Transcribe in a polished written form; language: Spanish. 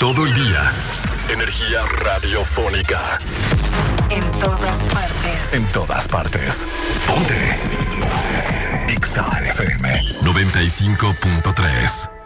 todo el día. Energía radiofónica. En todas partes. En todas partes. Ponte. Exa FM 95.3.